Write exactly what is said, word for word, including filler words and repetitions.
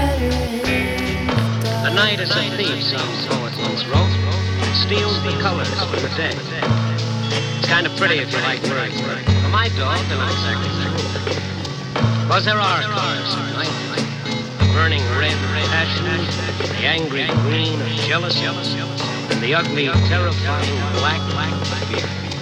The night is a thief, some poet once wrote. It steals the colors from the day. It's kind of pretty if you like words, but for my dog, they're not exactly true. Because there are colors at night. The burning red of passion, the angry green of jealousy, and the ugly, terrifying black of fear.